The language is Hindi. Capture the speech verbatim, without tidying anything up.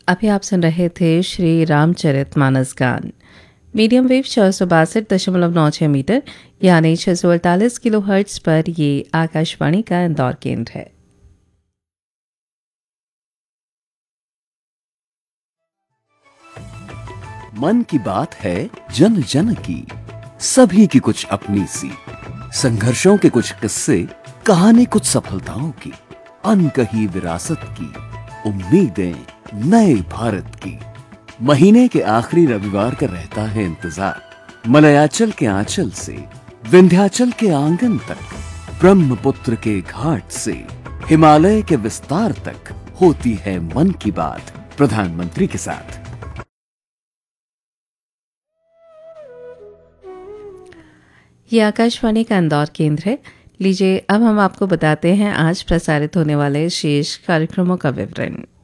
अभी आप सुन रहे थे श्री रामचरितमानस गान। मीडियम वेव छः सौ बासठ दशमलव नौ छः मीटर यानी छः सौ अड़तालीस किलो हर्ट्ज पर ये आकाशवाणी का इंदौर केंद्र है। मन की बात है जन जन की, सभी की कुछ अपनी सी, संघर्षों के कुछ किस्से, कहानी कुछ सफलताओं की, अनकही विरासत की, उम्मीदें नए भारत की। महीने के आखिरी रविवार का रहता है इंतजार, मलयाचल के आंचल से विंध्याचल के आंगन तक, ब्रह्मपुत्र के घाट से हिमालय के विस्तार तक होती है मन की बात प्रधानमंत्री के साथ। ये आकाशवाणी का इंदौर केंद्र है। लीजिए अब हम आपको बताते हैं आज प्रसारित होने वाले शेष कार्यक्रमों का विवरण।